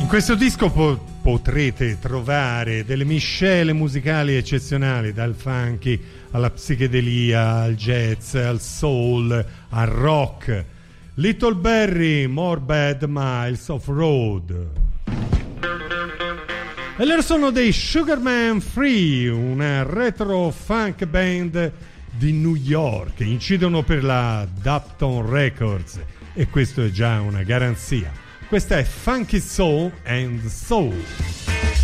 questo disco potrete trovare delle miscele musicali eccezionali, dal funky alla psichedelia, al jazz, al soul, al rock. Little Barrie, More Bad Miles of Road. E loro sono dei Sugarman Free, una retro funk band di New York. Incidono per la Dapton Records e questo è già una garanzia. Questa è Funky Soul and Soul.